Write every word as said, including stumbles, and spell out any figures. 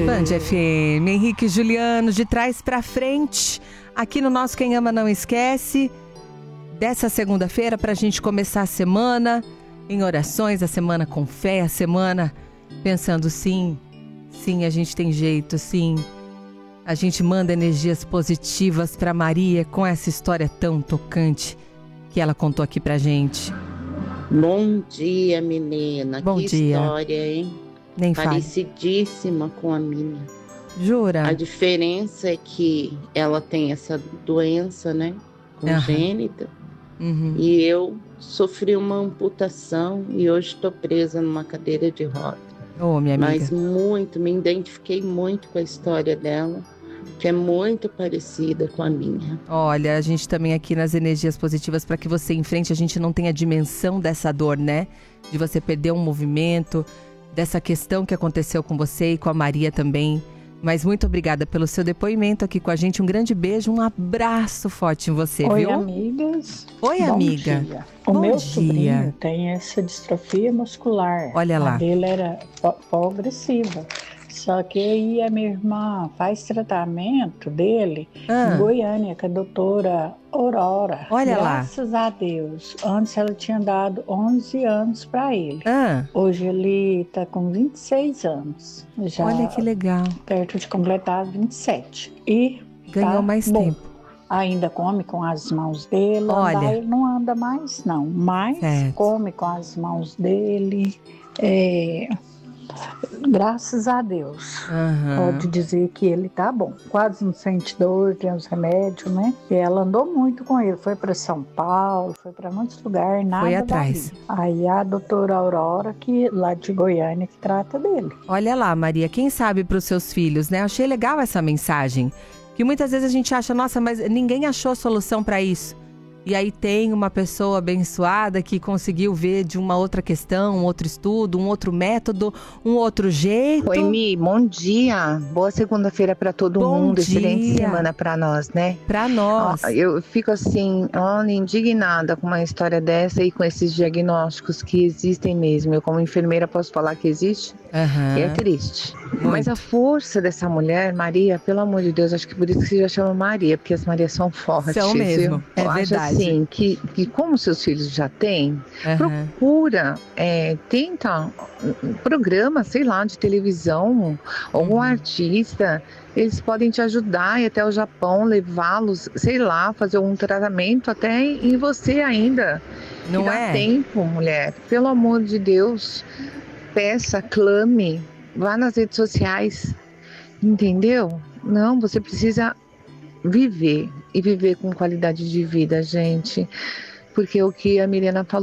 Band F M, Henrique e Juliano, de trás pra frente, aqui no nosso Quem Ama Não Esquece, dessa segunda-feira pra gente começar a semana em orações, a semana com fé, a semana pensando sim, sim, a gente tem jeito, sim. A gente manda energias positivas pra Maria com essa história tão tocante que ela contou aqui pra gente. Bom dia, menina. Bom que dia. história, hein? Nem fale. Parecidíssima com a minha. Jura? A diferença é que ela tem essa doença, né? Congênita. Uhum. E eu sofri uma amputação e hoje estou presa numa cadeira de roda. Ô, minha amiga. Mas muito, me identifiquei muito com a história dela, que é muito parecida com a minha. Olha, a gente também aqui nas energias positivas para que você enfrente, a gente não tenha a dimensão dessa dor, né? De você perder um movimento, dessa questão que aconteceu com você e com a Maria também. Mas muito obrigada pelo seu depoimento aqui com a gente. Um grande beijo, um abraço forte em você, Oi, viu? amigas. Oi, Bom amiga. Dia. O Bom meu dia. sobrinho tem essa distrofia muscular. Olha lá. A dele era progressiva. Só que aí a minha irmã faz tratamento dele Ah. em Goiânia com a doutora Aurora. Olha lá. Graças a Deus. Antes ela tinha dado onze anos para ele. Ah, Hoje ele está com vinte e seis anos. Já olha que legal. perto de completar vinte e sete. E Ganhou tá mais bom. tempo. Ainda come com as mãos dele. Olha. Andar ele não anda mais, não. Mas Certo. come com as mãos dele. É, graças a Deus. Aham. Pode dizer que ele tá bom. Quase não sente dor, tem os remédios, né? E ela andou muito com ele. Foi para São Paulo, foi para muitos lugares, nada Foi atrás. dali. Aí a doutora Aurora, que lá de Goiânia, que trata dele. Olha lá, Maria, quem sabe para os seus filhos, né? Achei legal essa mensagem. Que muitas vezes a gente acha, nossa, mas ninguém achou solução para isso. E aí tem uma pessoa abençoada que conseguiu ver de uma outra questão, um outro estudo, um outro método, um outro jeito. Oi, Mi, bom dia. Boa segunda-feira para todo Bom mundo. dia. Excelente semana para nós, né? Para nós. Ó, eu fico assim, olha, indignada com uma história dessa e com esses diagnósticos que existem mesmo. Eu, como enfermeira, posso falar que existe? Aham. É triste. Muito. Mas a força dessa mulher, Maria, pelo amor de Deus, acho que por isso que se já chama Maria, porque as Marias são fortes. São mesmo, viu? é eu verdade. acho assim, que, que como seus filhos já têm, Aham. procura, é, tenta um programa, sei lá, de televisão, algum Uhum. artista, eles podem te ajudar e até o Japão levá-los, sei lá, fazer um tratamento até em você ainda. Não que dá é? tempo, mulher. Pelo amor de Deus, peça, clame, vá nas redes sociais, entendeu? Não, você precisa viver e viver com qualidade de vida, gente. Porque o que a Milena falou